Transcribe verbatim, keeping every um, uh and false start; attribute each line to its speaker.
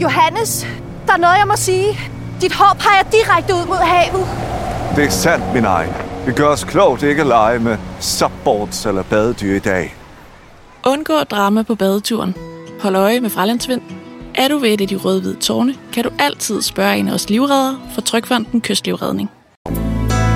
Speaker 1: Johannes, der er noget, jeg må sige. Dit hår peger direkte ud mod havet.
Speaker 2: Det er sandt, min egen. Vi gør os klogt ikke at lege med subboards eller badedyr i dag.
Speaker 3: Undgå drama på badeturen. Hold øje med fralandsvind. Er du ved et af de røde-hvide tårne, kan du altid spørge en af os livreddere fra Trygfonden Kystlivredning.